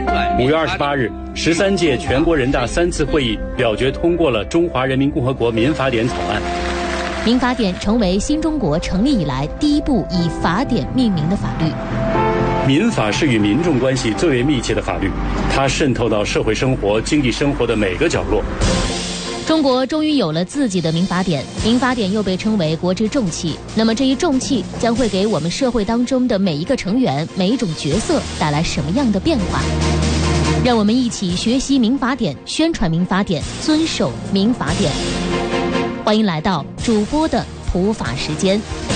5月28日，13届全国人大3次会议表决通过了《中华人民共和国民法典》草案。 民法典成为新中国成立以来第一部以法典命名的法律。 民法是与民众关系最为密切的法律，它渗透到社会生活、经济生活的每个角落。 中国终于有了自己的民法典，民法典又被称为国之重器。那么这一重器将会给我们社会当中的每一个成员、每一种角色带来什么样的变化？让我们一起学习民法典，宣传民法典，遵守民法典。欢迎来到主播的普法时间。